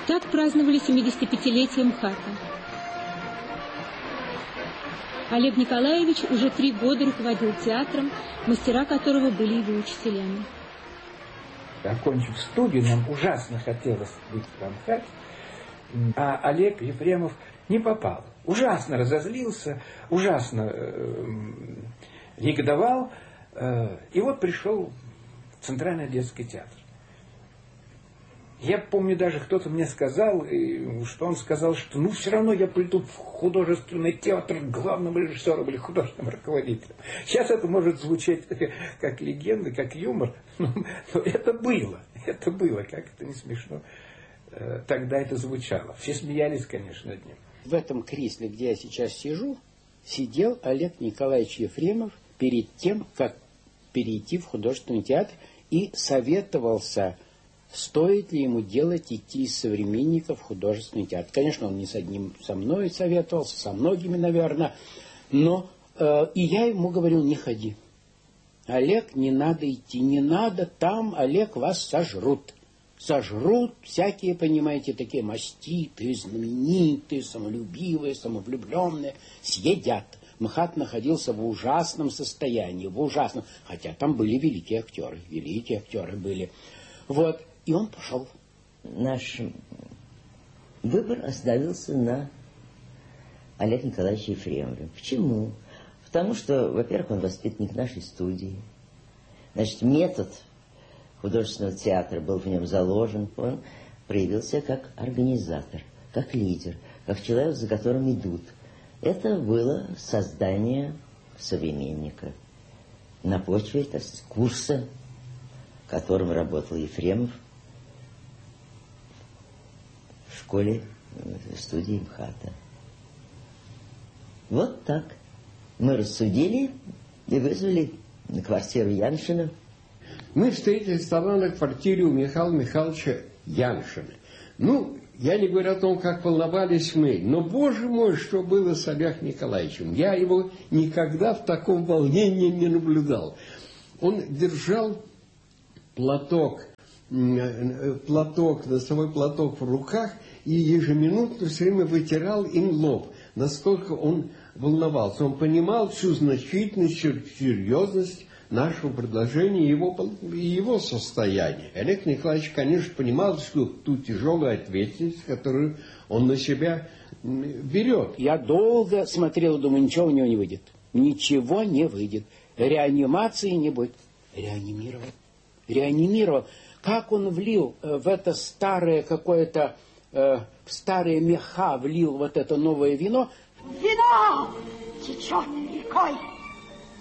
Так праздновали 75-летие МХАТа. Олег Николаевич уже 3 года руководил театром, мастера которого были его учителями. Окончив студию, нам ужасно хотелось быть в МХАТе, а Олег Ефремов не попал. Ужасно разозлился, ужасно негодовал. И вот пришел в Центральный детский театр. Я помню, даже кто-то мне сказал, что он сказал, что ну все равно я приду в художественный театр главным режиссером или художественным руководителем. Сейчас это может звучать как легенда, как юмор, но это было, как это не смешно. Тогда это звучало. Все смеялись, конечно, над ним. В этом кресле, где я сейчас сижу, сидел Олег Николаевич Ефремов перед тем, как перейти в художественный театр, и советовался, стоит ли ему идти из современников в художественный театр. Конечно, он не с одним, со мной советовался, со многими, наверное, но и я ему говорил, не ходи. Олег, не надо идти, не надо, там, Олег, вас сожрут. Сожрут всякие, понимаете, такие маститые, знаменитые, самолюбивые, самовлюбленные, съедят. МХАТ находился в ужасном состоянии, в ужасном, хотя там были великие актеры были. Вот, и он пошел. Наш выбор остановился на Олеге Николаевиче Ефремове. Почему? Потому что, во-первых, он воспитанник нашей студии. Значит, метод художественного театра был в нем заложен. Он проявился как организатор, как лидер, как человек, за которым идут. Это было создание современника на почве, так сказать, курса, которым работал Ефремов в школе, в студии МХАТа. Вот так. Мы рассудили и вызвали на квартиру Яншина. Мы встретились тогда на квартире у Михаила Михайловича Яншина. Ну, я не говорю о том, как волновались мы, но, боже мой, что было с Олегом Николаевичем. Я его никогда в таком волнении не наблюдал. Он держал носовой платок в руках и ежеминутно все время вытирал им лоб. Настолько он волновался. Он понимал всю значительность, серьезность нашего предложения и его состояние. Олег Николаевич, конечно, понимал, что ту тяжелую ответственность, которую он на себя берет. Я долго смотрел, думаю, ничего у него не выйдет. Ничего не выйдет. Реанимации не будет. Реанимировал. Как он влил в это старое какое-то, в старые меха влил вот это новое вино. Вино течет рекой.